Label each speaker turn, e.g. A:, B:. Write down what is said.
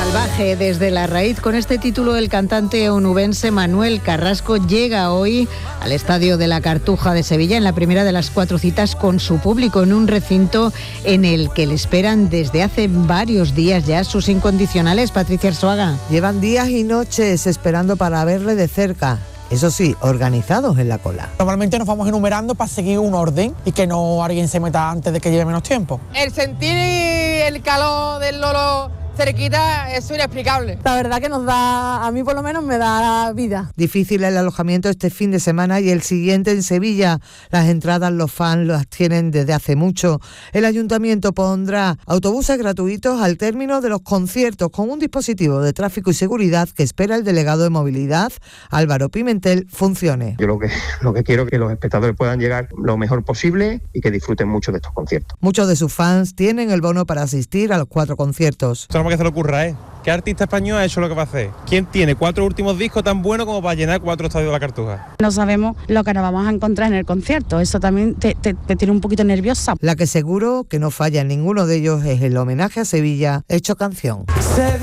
A: Salvaje desde la raíz. Con este título, el cantante onubense Manuel Carrasco llega hoy al Estadio de la Cartuja de Sevilla en la primera de las 4 citas con su público, en un recinto en el que le esperan desde hace varios días ya sus incondicionales. Patricia Arzuaga.
B: Llevan días y noches esperando para verle de cerca. Eso sí, organizados en la cola.
C: Normalmente nos vamos enumerando para seguir un orden y que no alguien se meta antes de que lleve menos tiempo.
D: El sentir el calor del loro cerquita es inexplicable.
E: La verdad que nos da, a mí por lo menos me da vida.
B: Difícil el alojamiento este fin de semana y el siguiente en Sevilla. Las entradas los fans las tienen desde hace mucho. El ayuntamiento pondrá autobuses gratuitos al término de los conciertos con un dispositivo de tráfico y seguridad que espera el delegado de movilidad, Álvaro Pimentel, funcione.
F: Yo lo que quiero es que los espectadores puedan llegar lo mejor posible y que disfruten mucho de estos conciertos.
B: Muchos de sus fans tienen el bono para asistir a los 4 conciertos.
G: Que se le ocurra, ¿qué artista español ha hecho lo que va a hacer? ¿Quién tiene 4 últimos discos tan buenos como para llenar 4 estadios de la Cartuja?
H: No sabemos lo que nos vamos a encontrar en el concierto, eso también te tiene un poquito nerviosa.
B: La que seguro que no falla en ninguno de ellos es el homenaje a Sevilla hecho canción.